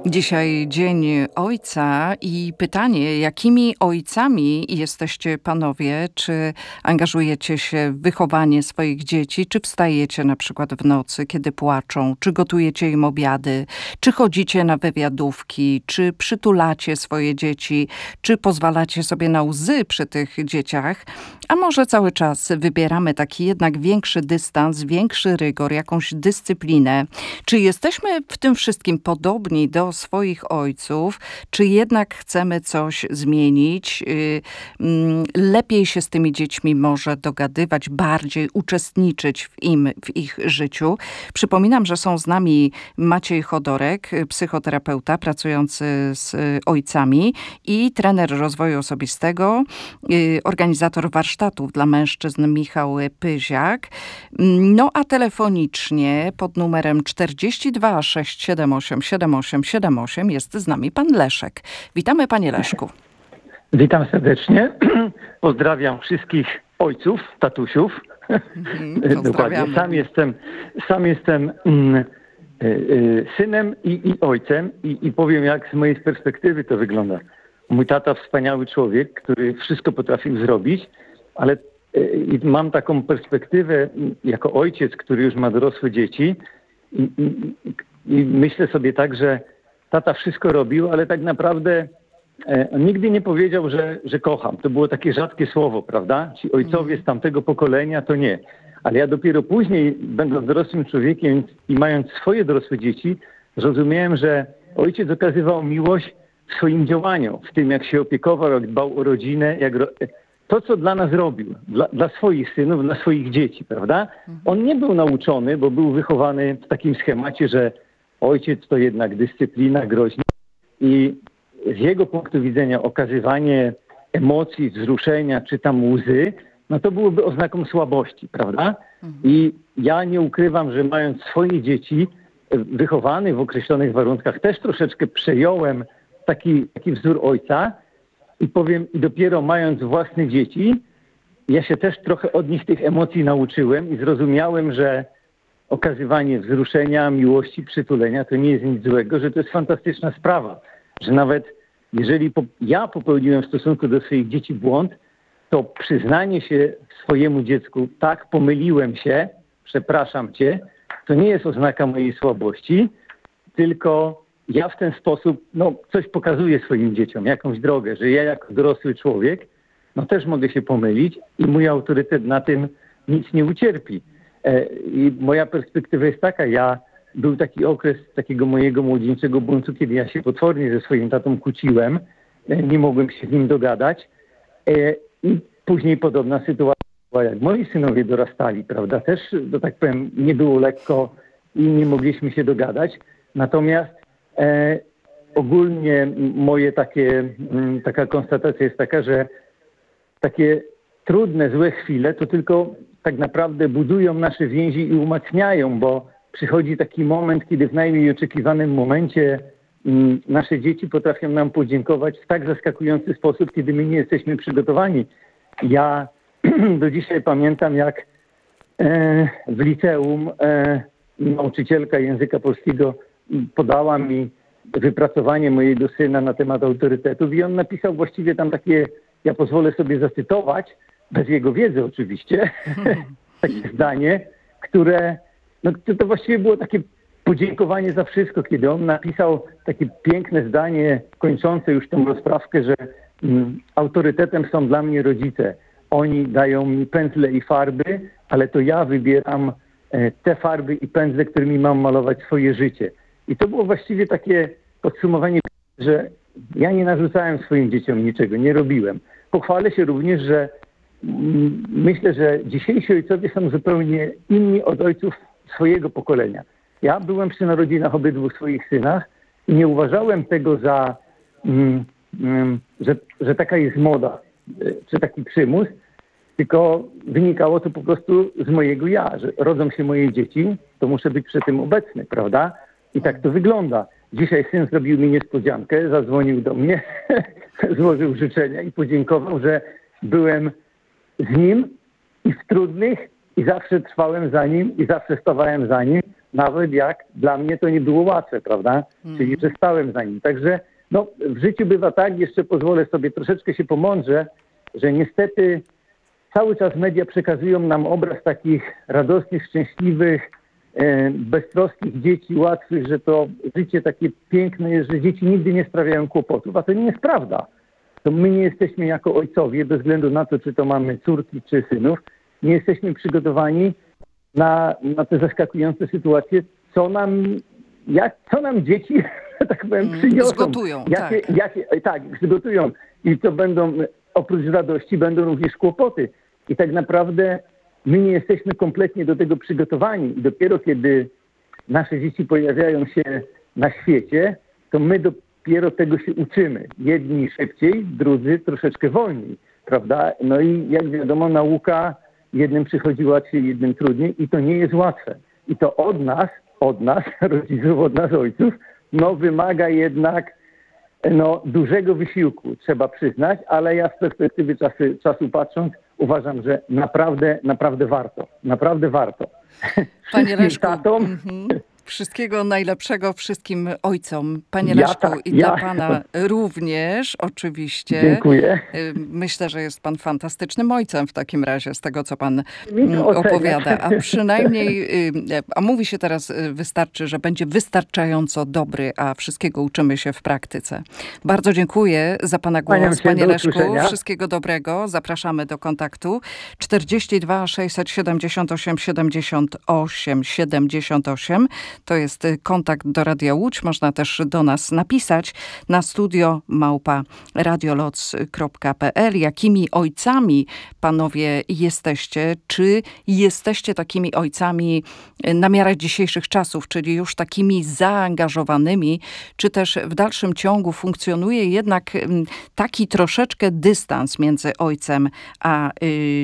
Dzisiaj Dzień Ojca i pytanie, jakimi ojcami jesteście panowie? Czy angażujecie się w wychowanie swoich dzieci? Czy wstajecie na przykład w nocy, kiedy płaczą? Czy gotujecie im obiady? Czy chodzicie na wywiadówki? Czy przytulacie swoje dzieci? Czy pozwalacie sobie na łzy przy tych dzieciach? A może cały czas wybieramy taki jednak większy dystans, większy rygor, jakąś dyscyplinę? Czy jesteśmy w tym wszystkim podobni do swoich ojców, czy jednak chcemy coś zmienić? Lepiej się z tymi dziećmi może dogadywać, bardziej uczestniczyć w ich życiu. Przypominam, że są z nami Maciej Chodorek, psychoterapeuta pracujący z ojcami i trener rozwoju osobistego, organizator warsztatów dla mężczyzn Michał Pyziak. No a telefonicznie pod numerem 42 678 7878 jest z nami pan Leszek. Witamy, panie Leszku. Witam serdecznie. Pozdrawiam wszystkich ojców, tatusiów. Dokładnie. Sam jestem synem i ojcem i powiem, jak z mojej perspektywy to wygląda. Mój tata wspaniały człowiek, który wszystko potrafił zrobić, ale mam taką perspektywę jako ojciec, który już ma dorosłe dzieci i myślę sobie tak, że tata wszystko robił, ale tak naprawdę nigdy nie powiedział, że kocham. To było takie rzadkie słowo, prawda? Ci ojcowie z tamtego pokolenia to nie. Ale ja dopiero później, będąc dorosłym człowiekiem i mając swoje dorosłe dzieci, zrozumiałem, że ojciec okazywał miłość w swoim działaniu, w tym jak się opiekował, jak dbał o rodzinę, to, co dla nas robił, dla swoich synów, dla swoich dzieci, prawda? On nie był nauczony, bo był wychowany w takim schemacie, że ojciec to jednak dyscyplina, groźnie. I z jego punktu widzenia okazywanie emocji, wzruszenia czy tam łzy, no to byłoby oznaką słabości, prawda? I ja nie ukrywam, że mając swoje dzieci wychowanych w określonych warunkach, też troszeczkę przejąłem taki wzór ojca i powiem, i dopiero mając własne dzieci, ja się też trochę od nich tych emocji nauczyłem i zrozumiałem, że okazywanie wzruszenia, miłości, przytulenia to nie jest nic złego, że to jest fantastyczna sprawa. Że nawet jeżeli ja popełniłem w stosunku do swoich dzieci błąd, to przyznanie się swojemu dziecku, tak, pomyliłem się, przepraszam cię, to nie jest oznaka mojej słabości, tylko ja w ten sposób coś pokazuję swoim dzieciom, jakąś drogę, że ja jako dorosły człowiek też mogę się pomylić i mój autorytet na tym nic nie ucierpi. I moja perspektywa jest taka, był taki okres takiego mojego młodzieńczego buntu, kiedy ja się potwornie ze swoim tatą kłóciłem, nie mogłem się z nim dogadać i później podobna sytuacja, jak moi synowie dorastali, prawda, też, to tak powiem, nie było lekko i nie mogliśmy się dogadać, natomiast ogólnie moje taka konstatacja jest taka, że takie trudne, złe chwile to tylko tak naprawdę budują nasze więzi i umacniają, bo przychodzi taki moment, kiedy w najmniej oczekiwanym momencie nasze dzieci potrafią nam podziękować w tak zaskakujący sposób, kiedy my nie jesteśmy przygotowani. Ja do dzisiaj pamiętam, jak w liceum nauczycielka języka polskiego podała mi wypracowanie mojego syna na temat autorytetów i on napisał właściwie tam takie, ja pozwolę sobie zacytować, bez jego wiedzy oczywiście, takie zdanie, które, to właściwie było takie podziękowanie za wszystko, kiedy on napisał takie piękne zdanie kończące już tą rozprawkę, że autorytetem są dla mnie rodzice. Oni dają mi pędzle i farby, ale to ja wybieram te farby i pędzle, którymi mam malować swoje życie. I to było właściwie takie podsumowanie, że ja nie narzucałem swoim dzieciom niczego, nie robiłem. Pochwalę się również, że myślę, że dzisiejsi ojcowie są zupełnie inni od ojców swojego pokolenia. Ja byłem przy narodzinach obydwu swoich synach i nie uważałem tego za, że taka jest moda, czy taki przymus, tylko wynikało to po prostu z mojego ja, że rodzą się moje dzieci, to muszę być przy tym obecny, prawda? I tak to wygląda. Dzisiaj syn zrobił mi niespodziankę, zadzwonił do mnie, złożył życzenia i podziękował, że byłem z nim i w trudnych i zawsze trwałem za nim i zawsze stawałem za nim, nawet jak dla mnie to nie było łatwe, prawda? Czyli, że stałem za nim. Także no, w życiu bywa tak, jeszcze pozwolę sobie troszeczkę się pomądrze, że niestety cały czas media przekazują nam obraz takich radosnych, szczęśliwych, beztroskich dzieci, łatwych, że to życie takie piękne jest, że dzieci nigdy nie sprawiają kłopotów, a to nie jest prawda. To my nie jesteśmy jako ojcowie, bez względu na to, czy to mamy córki, czy synów, nie jesteśmy przygotowani na te zaskakujące sytuacje, co nam dzieci, tak powiem, przyniosą. Zgotują, tak, przygotują. I to będą, oprócz radości, będą również kłopoty. I tak naprawdę my nie jesteśmy kompletnie do tego przygotowani. I dopiero kiedy nasze dzieci pojawiają się na świecie, to my dopiero tego się uczymy. Jedni szybciej, drudzy troszeczkę wolniej, prawda? No i jak wiadomo, nauka jednym przychodzi łatwiej, jednym trudniej i to nie jest łatwe. I to od nas, rodziców, od nas ojców, no wymaga jednak dużego wysiłku, trzeba przyznać, ale ja z perspektywy czasu patrząc, uważam, że naprawdę warto. Naprawdę warto. Panie Leszku, wszystkiego najlepszego wszystkim ojcom. Panie Leszku, dla pana również oczywiście. Dziękuję. Myślę, że jest pan fantastycznym ojcem w takim razie, z tego co pan opowiada. A przynajmniej, a mówi się teraz, wystarczy, że będzie wystarczająco dobry, a wszystkiego uczymy się w praktyce. Bardzo dziękuję za pana głos. Panie Leszku, wszystkiego dobrego. Zapraszamy do kontaktu. 42 678 78 78. To jest kontakt do Radia Łódź. Można też do nas napisać na studio@radioloc.pl. Jakimi ojcami panowie jesteście? Czy jesteście takimi ojcami na miarę dzisiejszych czasów, czyli już takimi zaangażowanymi, czy też w dalszym ciągu funkcjonuje jednak taki troszeczkę dystans między ojcem a